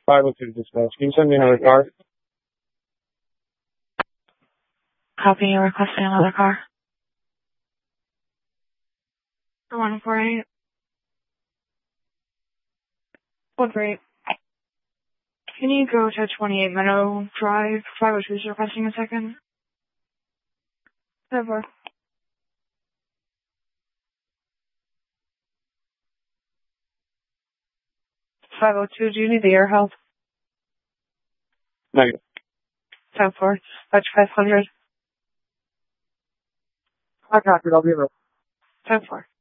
502 dispatch. Can you send me another car? Copy, you're requesting another car. 148. 148. Can you go to 28 Meadow Drive? 502 is requesting a second. Over. 502, do you need the air help? Negative. 10-4. Touch 500. I copied. I'll be right. 10-4.